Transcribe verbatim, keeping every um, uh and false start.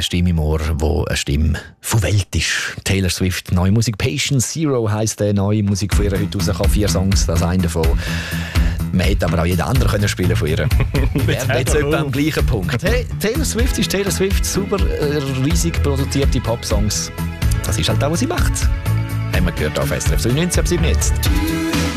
Stimme im Ohr, die eine Stimme von Welt ist. Taylor Swift, neue Musik. Patient Zero heisst der neue Musik von ihr heute rausgekommen. Vier Songs, das eine davon. Man hätte aber auch jeden anderen können spielen von ihr. Wir wären jetzt etwa am gleichen Punkt. Hey, Taylor Swift ist Taylor Swift. Super, äh, riesig produzierte Pop-Songs. Das ist halt auch, was sie macht. Haben wir gehört auf S R F neunzehn ab sieben jetzt.